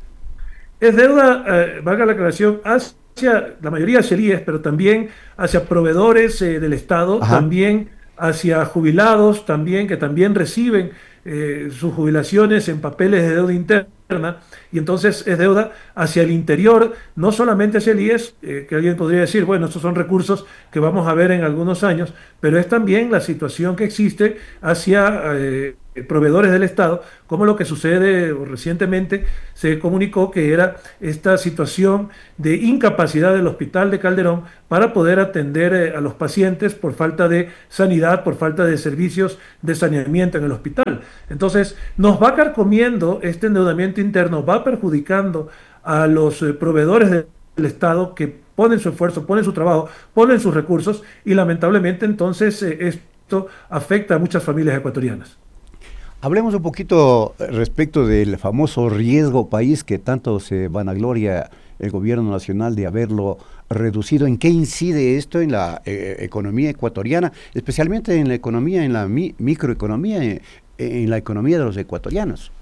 S11: Es deuda, eh, valga la aclaración, hacia la mayoría hacia el I E S, pero también hacia proveedores eh, del Estado, Ajá. también hacia jubilados también, que también reciben eh, sus jubilaciones en papeles de deuda interna, y entonces es deuda hacia el interior, no solamente hacia el I E S, eh, que alguien podría decir, bueno, estos son recursos que vamos a ver en algunos años, pero es también la situación que existe hacia eh, proveedores del Estado, como lo que sucede recientemente se comunicó que era esta situación de incapacidad del Hospital de Calderón para poder atender eh, a los pacientes por falta de sanidad, por falta de servicios de saneamiento en el hospital. Entonces, nos va carcomiendo este endeudamiento interno, va perjudicando a los eh, proveedores del Estado que ponen su esfuerzo, ponen su trabajo, ponen sus recursos, y lamentablemente entonces eh, esto afecta a muchas familias ecuatorianas.
S1: Hablemos un poquito respecto del famoso riesgo país que tanto se vanagloria el gobierno nacional de haberlo reducido. ¿En qué incide esto en la eh, economía ecuatoriana, especialmente en la economía, en la mi microeconomía, en, en la economía de los ecuatorianos?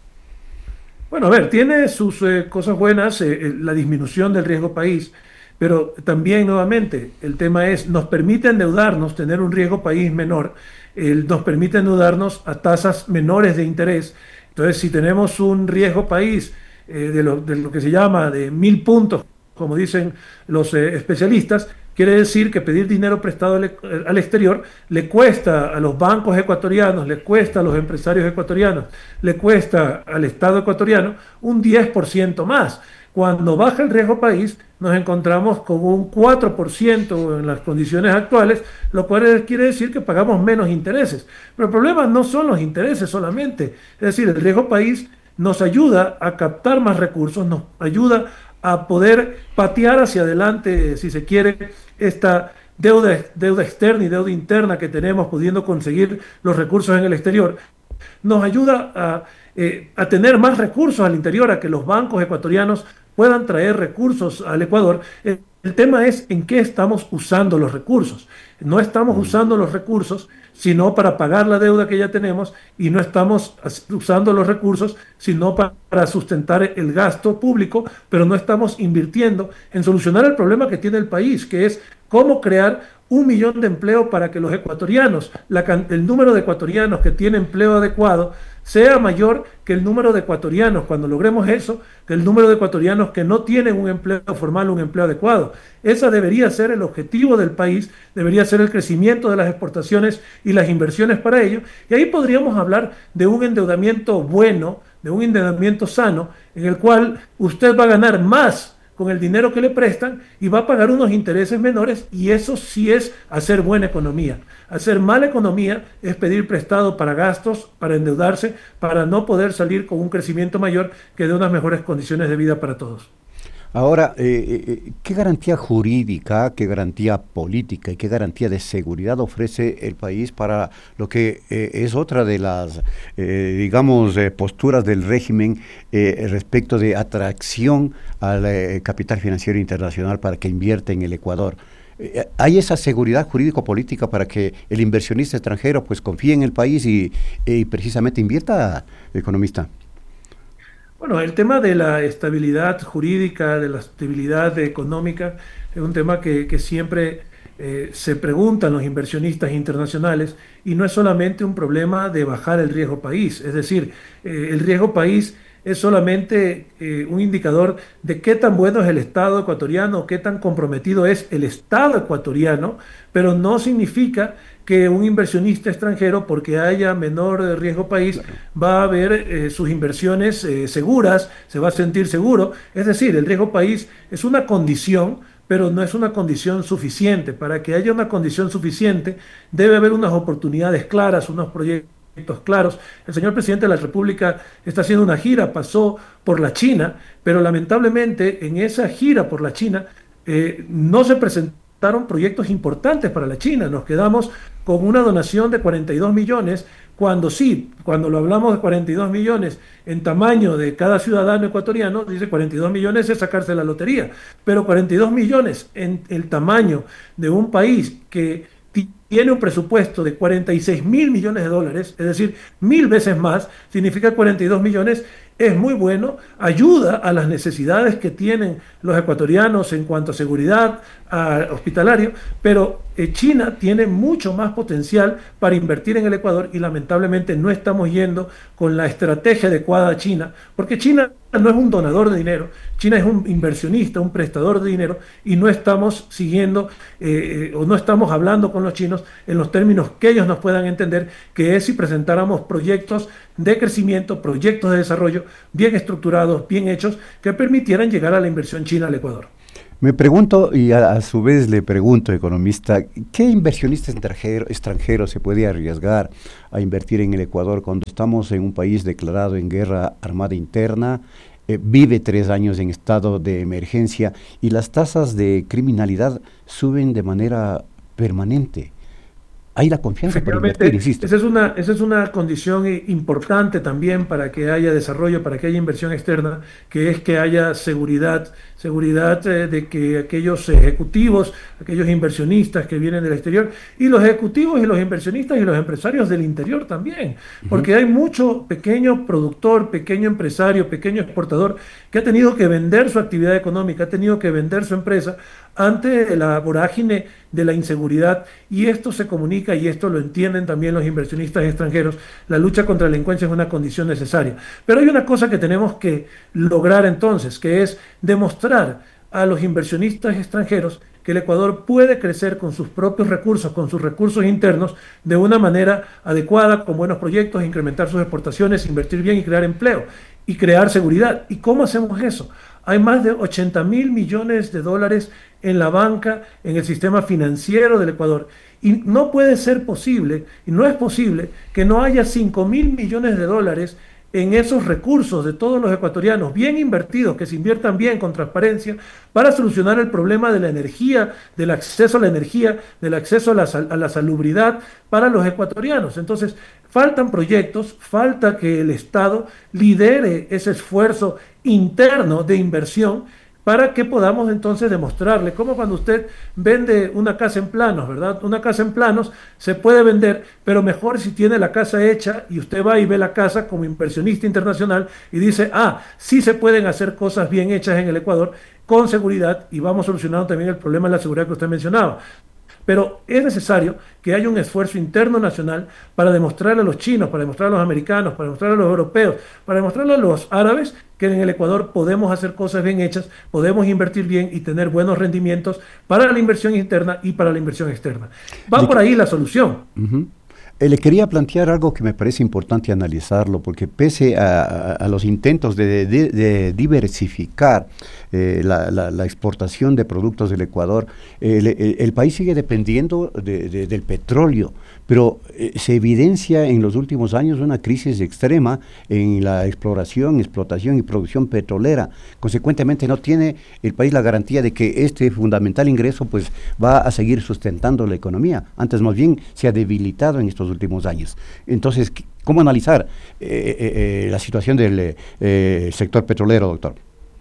S11: Bueno, a ver, tiene sus eh, cosas buenas, eh, la disminución del riesgo país, pero también nuevamente el tema es, nos permite endeudarnos, tener un riesgo país menor, eh, nos permite endeudarnos a tasas menores de interés. Entonces, si tenemos un riesgo país eh, de, lo, de lo que se llama de mil puntos, como dicen los eh, especialistas, quiere decir que pedir dinero prestado al, al exterior le cuesta a los bancos ecuatorianos, le cuesta a los empresarios ecuatorianos, le cuesta al Estado ecuatoriano un diez por ciento más. Cuando baja el riesgo país, nos encontramos con un cuatro por ciento en las condiciones actuales, lo cual quiere decir que pagamos menos intereses. Pero el problema no son los intereses solamente. Es decir, el riesgo país nos ayuda a captar más recursos, nos ayuda a poder patear hacia adelante, si se quiere, esta deuda, deuda externa y deuda interna que tenemos, pudiendo conseguir los recursos en el exterior. Nos ayuda a, eh, a tener más recursos al interior, a que los bancos ecuatorianos puedan traer recursos al Ecuador. El, el tema es en qué estamos usando los recursos. No estamos usando los recursos sino para pagar la deuda que ya tenemos, y no estamos usando los recursos sino para, para sustentar el gasto público, pero no estamos invirtiendo en solucionar el problema que tiene el país, que es cómo crear un millón de empleo para que los ecuatorianos, la, el número de ecuatorianos que tiene empleo adecuado, sea mayor que el número de ecuatorianos, cuando logremos eso, que el número de ecuatorianos que no tienen un empleo formal, un empleo adecuado. Ese debería ser el objetivo del país, debería ser el crecimiento de las exportaciones y las inversiones para ello, y ahí podríamos hablar de un endeudamiento bueno, de un endeudamiento sano, en el cual usted va a ganar más con el dinero que le prestan y va a pagar unos intereses menores, y eso sí es hacer buena economía. Hacer mala economía es pedir prestado para gastos, para endeudarse, para no poder salir con un crecimiento mayor que dé unas mejores condiciones de vida para todos.
S1: Ahora, eh, eh, ¿qué garantía jurídica, qué garantía política y qué garantía de seguridad ofrece el país para lo que eh, es otra de las, eh, digamos, eh, posturas del régimen eh, respecto de atracción al eh, capital financiero internacional para que invierta en el Ecuador? Eh, ¿Hay esa seguridad jurídico-política para que el inversionista extranjero pues confíe en el país y, y precisamente invierta, economista?
S11: Bueno, el tema de la estabilidad jurídica, de la estabilidad económica, es un tema que, que siempre eh, se preguntan los inversionistas internacionales, y no es solamente un problema de bajar el riesgo país. Es decir, eh, el riesgo país es solamente eh, un indicador de qué tan bueno es el Estado ecuatoriano, qué tan comprometido es el Estado ecuatoriano, pero no significa que un inversionista extranjero, porque haya menor riesgo país, claro, va a ver eh, sus inversiones eh, seguras, se va a sentir seguro. Es decir, el riesgo país es una condición, pero no es una condición suficiente. Para que haya una condición suficiente, debe haber unas oportunidades claras, unos proyectos claros. El señor presidente de la República está haciendo una gira, pasó por la China, pero lamentablemente en esa gira por la China eh, no se presentaron proyectos importantes para la China. Nos quedamos con una donación de cuarenta y dos millones, cuando sí, cuando lo hablamos de cuarenta y dos millones en tamaño de cada ciudadano ecuatoriano, dice cuarenta y dos millones es sacarse la lotería, pero cuarenta y dos millones en el tamaño de un país que tiene un presupuesto de cuarenta y seis mil millones de dólares, es decir, mil veces más, significa cuarenta y dos millones, es muy bueno, ayuda a las necesidades que tienen los ecuatorianos en cuanto a seguridad a hospitalario, pero eh, China tiene mucho más potencial para invertir en el Ecuador y lamentablemente no estamos yendo con la estrategia adecuada a China, porque China no es un donador de dinero, China es un inversionista, un prestador de dinero, y no estamos siguiendo eh, o no estamos hablando con los chinos en los términos que ellos nos puedan entender, que es si presentáramos proyectos de crecimiento, proyectos de desarrollo bien estructurados, bien hechos, que permitieran llegar a la inversión china al Ecuador.
S1: Me pregunto, y a, a su vez le pregunto, economista, ¿qué inversionista extranjero, extranjero se puede arriesgar a invertir en el Ecuador cuando estamos en un país declarado en guerra armada interna, eh, vive tres años en estado de emergencia y las tasas de criminalidad suben de manera permanente? Hay la confianza para invertir, insisto.
S11: Esa es una, esa es una condición importante también para que haya desarrollo, para que haya inversión externa, que es que haya seguridad, seguridad eh, de que aquellos ejecutivos, aquellos inversionistas que vienen del exterior, y los ejecutivos y los inversionistas y los empresarios del interior también, porque hay mucho pequeño productor, pequeño empresario, pequeño exportador que ha tenido que vender su actividad económica, ha tenido que vender su empresa ante la vorágine de la inseguridad, y esto se comunica y esto lo entienden también los inversionistas extranjeros. La lucha contra la delincuencia es una condición necesaria, pero hay una cosa que tenemos que lograr entonces, que es demostrar a los inversionistas extranjeros que el Ecuador puede crecer con sus propios recursos, con sus recursos internos, de una manera adecuada, con buenos proyectos, incrementar sus exportaciones, invertir bien y crear empleo y crear seguridad. ¿Y cómo hacemos eso? Hay más de ochenta mil millones de dólares en la banca, en el sistema financiero del Ecuador. Y no puede ser posible, y no es posible, que no haya cinco mil millones de dólares en esos recursos de todos los ecuatorianos, bien invertidos, que se inviertan bien con transparencia, para solucionar el problema de la energía, del acceso a la energía, del acceso a la, a la salubridad para los ecuatorianos. Entonces, faltan proyectos, falta que el Estado lidere ese esfuerzo interno de inversión para que podamos entonces demostrarle, como cuando usted vende una casa en planos, ¿verdad? Una casa en planos se puede vender, pero mejor si tiene la casa hecha y usted va y ve la casa como inversionista internacional y dice, ah, sí se pueden hacer cosas bien hechas en el Ecuador con seguridad, y vamos solucionando también el problema de la seguridad que usted mencionaba. Pero es necesario que haya un esfuerzo interno nacional para demostrarle a los chinos, para demostrarle a los americanos, para demostrarle a los europeos, para demostrarle a los árabes que en el Ecuador podemos hacer cosas bien hechas, podemos invertir bien y tener buenos rendimientos para la inversión interna y para la inversión externa. Va por ahí la solución.
S1: Uh-huh. Eh, le quería plantear algo que me parece importante analizarlo, porque pese a, a, a los intentos de, de, de diversificar eh, la, la, la exportación de productos del Ecuador, eh, el, el, el país sigue dependiendo de, de, del petróleo, pero eh, se evidencia en los últimos años una crisis extrema en la exploración, explotación y producción petrolera. Consecuentemente no tiene el país la garantía de que este fundamental ingreso pues va a seguir sustentando la economía. Antes más bien se ha debilitado en estos últimos años. Entonces, ¿cómo analizar eh, eh, la situación del eh, sector petrolero, doctor?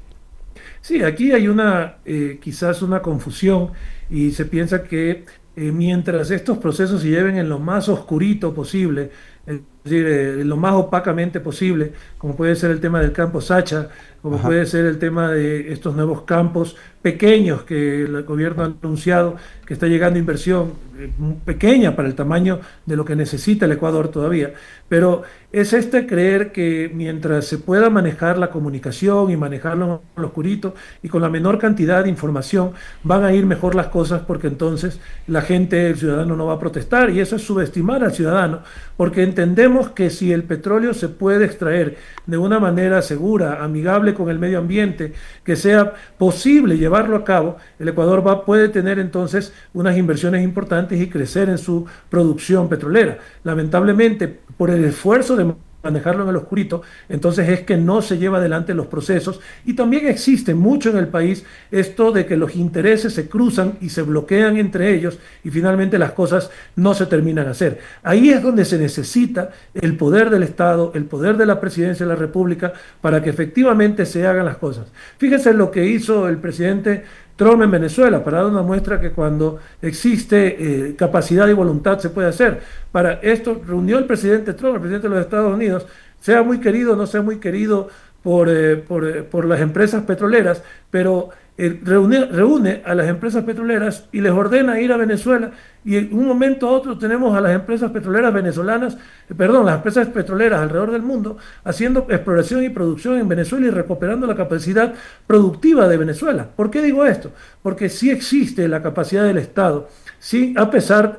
S11: Sí, aquí hay una eh, quizás una confusión, y se piensa que eh, mientras estos procesos se lleven en lo más oscurito posible, es decir, eh, en lo más opacamente posible, como puede ser el tema del campo Sacha, como Ajá. puede ser el tema de estos nuevos campos pequeños que el gobierno ha anunciado que está llegando inversión, eh, pequeña para el tamaño de lo que necesita el Ecuador todavía, pero es este creer que mientras se pueda manejar la comunicación y manejarlo en lo oscurito y con la menor cantidad de información, van a ir mejor las cosas, porque entonces la gente, el ciudadano no va a protestar, y eso es subestimar al ciudadano, porque entendemos creemos que si el petróleo se puede extraer de una manera segura, amigable con el medio ambiente, que sea posible llevarlo a cabo, el Ecuador va, puede tener entonces unas inversiones importantes y crecer en su producción petrolera. Lamentablemente, por el esfuerzo de manejarlo en el oscurito, entonces es que no se lleva adelante los procesos, y también existe mucho en el país esto de que los intereses se cruzan y se bloquean entre ellos y finalmente las cosas no se terminan a hacer. Ahí es donde se necesita el poder del Estado, el poder de la Presidencia de la República para que efectivamente se hagan las cosas. Fíjense lo que hizo el presidente Trump en Venezuela, para dar una muestra que cuando existe eh, capacidad y voluntad se puede hacer. Para esto reunió el presidente Trump, el presidente de los Estados Unidos, sea muy querido o no sea muy querido por, eh, por, eh, por las empresas petroleras, pero eh, reúne, reúne a las empresas petroleras y les ordena ir a Venezuela, y en un momento a otro tenemos a las empresas petroleras venezolanas, eh, perdón, las empresas petroleras alrededor del mundo haciendo exploración y producción en Venezuela y recuperando la capacidad productiva de Venezuela. ¿Por qué digo esto? Porque sí existe la capacidad del Estado, sí, a pesar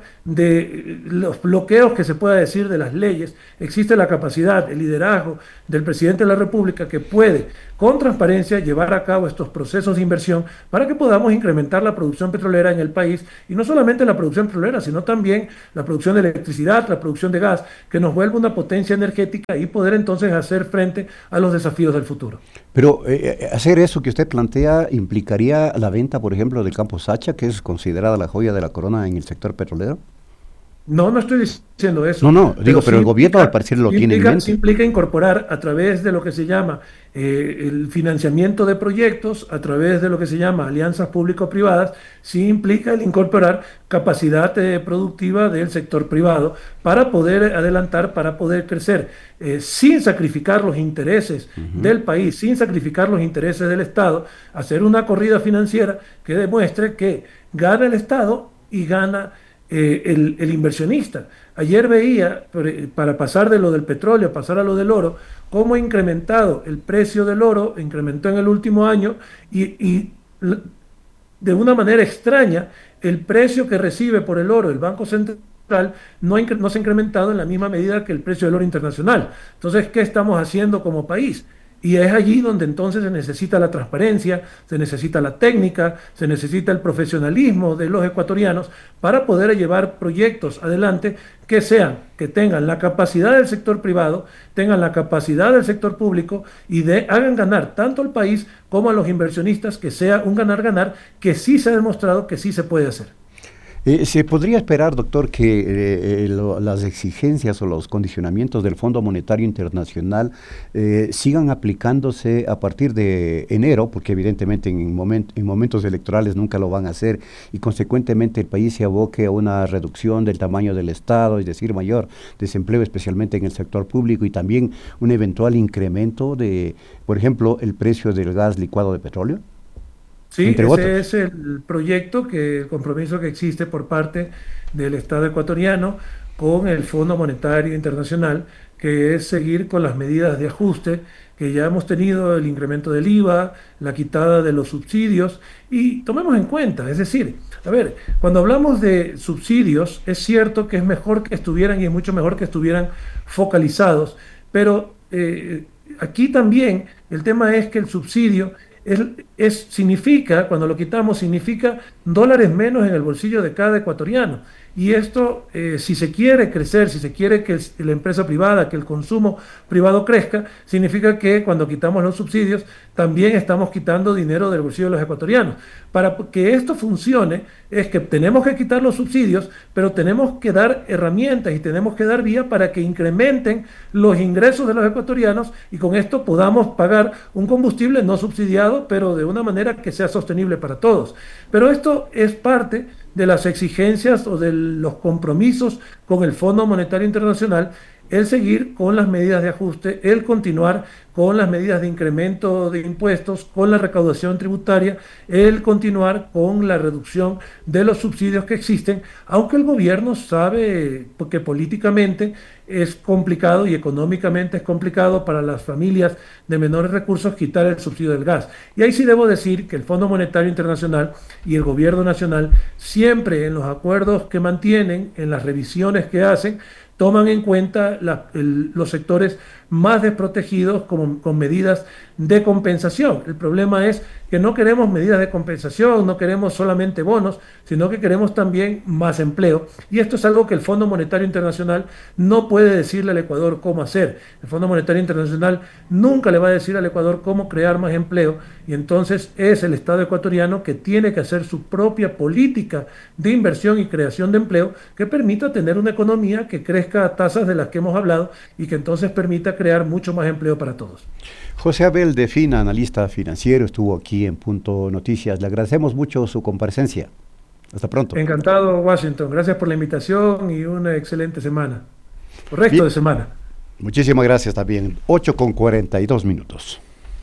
S11: de los bloqueos que se pueda decir de las leyes, existe la capacidad, el liderazgo del presidente de la República que puede, con transparencia, llevar a cabo estos procesos de inversión para que podamos incrementar la producción petrolera en el país, y no solamente la producción petrolera, sino también la producción de electricidad, la producción de gas, que nos vuelva una potencia energética y poder entonces hacer frente a los desafíos del futuro.
S1: Pero eh, hacer eso que usted plantea implicaría la venta, por ejemplo, del campo Sacha, que es considerada la joya de la corona en el sector petrolero.
S11: No, no estoy diciendo eso.
S1: No, no, digo, pero, pero sí el gobierno al parecer lo tiene
S11: implica,
S1: en mente.
S11: Implica incorporar a través de lo que se llama eh, el financiamiento de proyectos, a través de lo que se llama alianzas público-privadas, sí implica el incorporar capacidad eh, productiva del sector privado para poder adelantar, para poder crecer, eh, sin sacrificar los intereses uh-huh. del país, sin sacrificar los intereses del Estado, hacer una corrida financiera que demuestre que gana el Estado y gana Eh, el, el inversionista. Ayer veía, para pasar de lo del petróleo, pasar a lo del oro, cómo ha incrementado el precio del oro, incrementó en el último año, y, y de una manera extraña, el precio que recibe por el oro el Banco Central no, no se ha incrementado en la misma medida que el precio del oro internacional. Entonces, ¿qué estamos haciendo como país? Y es allí donde entonces se necesita la transparencia, se necesita la técnica, se necesita el profesionalismo de los ecuatorianos para poder llevar proyectos adelante que sean, que tengan la capacidad del sector privado, tengan la capacidad del sector público y de, hagan ganar tanto al país como a los inversionistas, que sea un ganar-ganar que sí se ha demostrado que sí se puede hacer.
S1: Eh, ¿Se podría esperar, doctor, que eh, lo, las exigencias o los condicionamientos del Fondo Monetario Internacional eh, sigan aplicándose a partir de enero? Porque evidentemente en, moment, en momentos electorales nunca lo van a hacer, y consecuentemente el país se aboque a una reducción del tamaño del Estado, es decir, mayor desempleo, especialmente en el sector público, y también un eventual incremento de, por ejemplo, el precio del gas licuado de petróleo.
S11: Sí, ese otros. es el proyecto, que el compromiso que existe por parte del Estado ecuatoriano con el Fondo Monetario Internacional, que es seguir con las medidas de ajuste que ya hemos tenido, el incremento del I V A, la quitada de los subsidios, y tomemos en cuenta, es decir, a ver, cuando hablamos de subsidios, es cierto que es mejor que estuvieran, y es mucho mejor que estuvieran focalizados, pero eh, aquí también el tema es que el subsidio Es, es, significa, cuando lo quitamos, significa dólares menos en el bolsillo de cada ecuatoriano. Y esto, eh, si se quiere crecer, si se quiere que el, la empresa privada, que el consumo privado crezca, significa que cuando quitamos los subsidios, también estamos quitando dinero del bolsillo de los ecuatorianos. Para que esto funcione, es que tenemos que quitar los subsidios, pero tenemos que dar herramientas y tenemos que dar vía para que incrementen los ingresos de los ecuatorianos, y con esto podamos pagar un combustible no subsidiado, pero de una manera que sea sostenible para todos. Pero esto es parte de las exigencias o de los compromisos con el Fondo Monetario Internacional, el seguir con las medidas de ajuste, el continuar con las medidas de incremento de impuestos, con la recaudación tributaria, el continuar con la reducción de los subsidios que existen, aunque el gobierno sabe que políticamente es complicado y económicamente es complicado para las familias de menores recursos quitar el subsidio del gas. Y ahí sí debo decir que el Fondo Monetario Internacional y el gobierno nacional siempre en los acuerdos que mantienen, en las revisiones que hacen, toman en cuenta la, el, los sectores más desprotegidos como, con medidas de compensación. El problema es que no queremos medidas de compensación, no queremos solamente bonos, sino que queremos también más empleo. Y esto es algo que el Fondo Monetario Internacional no puede decirle al Ecuador cómo hacer. El Fondo Monetario Internacional nunca le va a decir al Ecuador cómo crear más empleo, y entonces es el Estado ecuatoriano que tiene que hacer su propia política de inversión y creación de empleo que permita tener una economía que crezca a tasas de las que hemos hablado y que entonces permita crear mucho más empleo para todos.
S1: José Abel de Fina, analista financiero, estuvo aquí en Punto Noticias. Le agradecemos mucho su comparecencia. Hasta pronto.
S11: Encantado, Washington. Gracias por la invitación y una excelente semana. Por resto
S1: Bien.
S11: de semana.
S1: Muchísimas gracias también. ocho con cuarenta y dos minutos.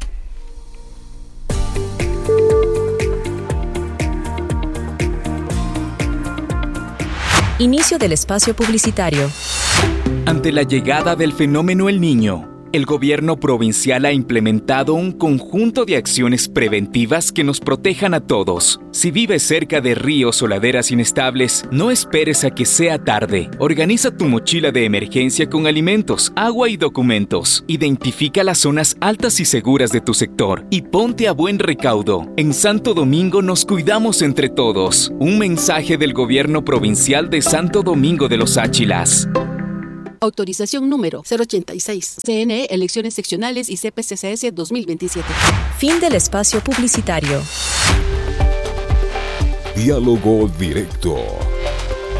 S6: Inicio del espacio publicitario.
S3: Ante la llegada del fenómeno El Niño, el gobierno provincial ha implementado un conjunto de acciones preventivas que nos protejan a todos. Si vives cerca de ríos o laderas inestables, no esperes a que sea tarde. Organiza tu mochila de emergencia con alimentos, agua y documentos. Identifica las zonas altas y seguras de tu sector y ponte a buen recaudo. En Santo Domingo nos cuidamos entre todos. Un mensaje del gobierno provincial de Santo Domingo de los Áchilas.
S4: Autorización número cero ochenta y seis. C N E, Elecciones Seccionales y C P C C S dos mil veintisiete.
S6: Fin del espacio publicitario.
S10: Diálogo directo.